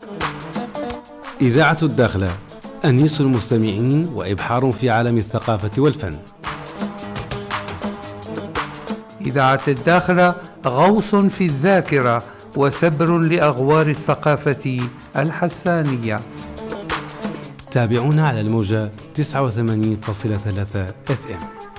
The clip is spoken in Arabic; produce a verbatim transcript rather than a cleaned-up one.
إذاعة الداخلة، أنيس المستمعين وإبحار في عالم الثقافة والفن. إذاعة الداخلة غوص في الذاكرة وسبر لأغوار الثقافة الحسانية. تابعونا على الموجة تسعة وثمانين فاصلة ثلاثة اف ام.